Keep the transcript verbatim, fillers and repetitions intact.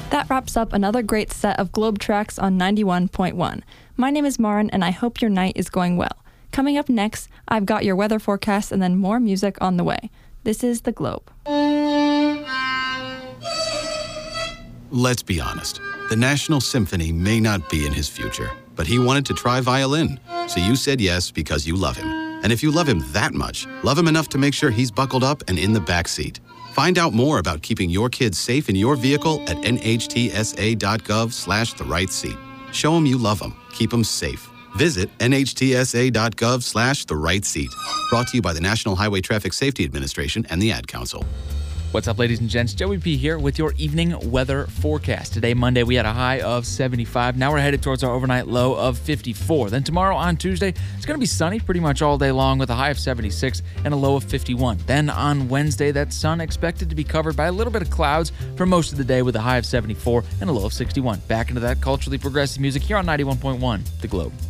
That wraps up another great set of Globe tracks on ninety-one point one. My name is Marin, and I hope your night is going well. Coming up next, I've got your weather forecast and then more music on the way. This is The Globe. Let's be honest. The National Symphony may not be in his future, but he wanted to try violin. So you said yes because you love him. And if you love him that much, love him enough to make sure he's buckled up and in the back seat. Find out more about keeping your kids safe in your vehicle at nhtsa.gov slash the right seat. Show them you love them. Keep them safe. Visit nhtsa.gov slash the right seat. Brought to you by the National Highway Traffic Safety Administration and the Ad Council. What's up, ladies and gents? Joey P here with your evening weather forecast. Today, Monday, we had a high of seventy-five. Now we're headed towards our overnight low of fifty-four. Then tomorrow on Tuesday, it's going to be sunny pretty much all day long with a high of seventy-six and a low of fifty-one. Then on Wednesday, that sun expected to be covered by a little bit of clouds for most of the day with a high of seventy-four and a low of sixty-one. Back into that culturally progressive music here on ninety-one point one, The Globe.